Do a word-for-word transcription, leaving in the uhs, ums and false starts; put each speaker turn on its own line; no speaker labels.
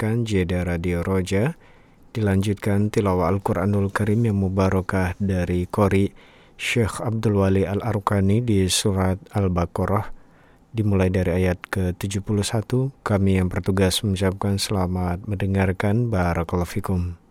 mendengarkan Jeda Radio Roja. Dilanjutkan tilawah Al-Quranul Karim yang mubarakah dari Qori Syekh Abdul Wali Al-Arukani di surat Al-Baqarah, dimulai dari ayat ke tujuh puluh satu. Kami yang bertugas mengucapkan selamat mendengarkan. Barakallahu fikum.